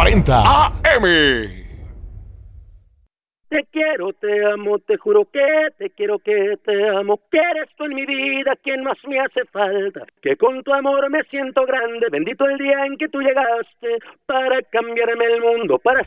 8:40 AM. Te quiero, te amo, te juro que te quiero, que te amo, que eres tú en mi vida quien más me hace falta, que con tu amor me siento grande, bendito el día en que tú llegaste para cambiarme el mundo, para